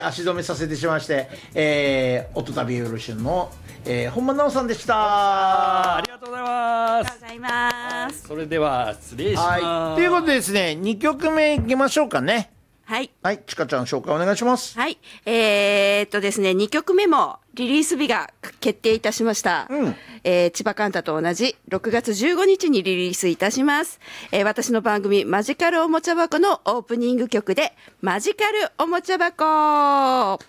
足止めさせてしまいまして、音旅よろしゅんの、本間直さんでした。 ありがとうございます。 ありがとうございます。 それでは失礼します。 はい、ということでですね、2曲目いきましょうかね。 はい。 はい、ちかちゃん紹介お願いします。 はい。ですね、2曲目もリリース日が決定いたしました。千葉カンタと同じ6月15日にリリースいたします。私の番組マジカルおもちゃ箱のオープニング曲でマジカルおもちゃ箱。